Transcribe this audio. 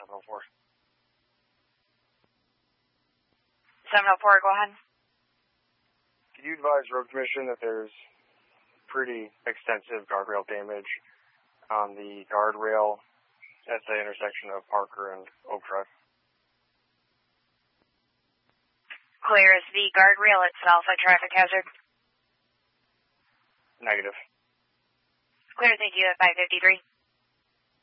704. 704, go ahead. Could you advise Road Commission that there's pretty extensive guardrail damage on the guardrail at the intersection of Parker and Oak Drive? Clear. Is the guardrail itself a traffic hazard? Negative. Clear, thank you at 553.